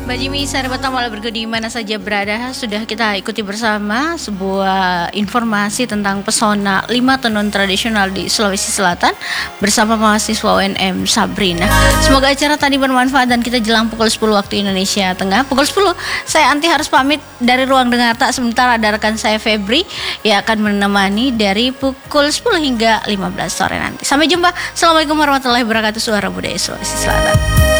Mbak Jimmy, sahabat Tamala Bergo di mana saja berada, sudah kita ikuti bersama sebuah informasi tentang pesona 5 tenun tradisional di Sulawesi Selatan bersama mahasiswa UNM Sabrina. Semoga acara tadi bermanfaat dan kita jelang pukul 10 waktu Indonesia Tengah. Pukul 10, saya Anti harus pamit dari ruang dengar tak. Sebentar ada rekan saya Febri yang akan menemani dari pukul 10 hingga 15 sore nanti. Sampai jumpa. Assalamualaikum warahmatullahi wabarakatuh. Suara Budaya Sulawesi Selatan.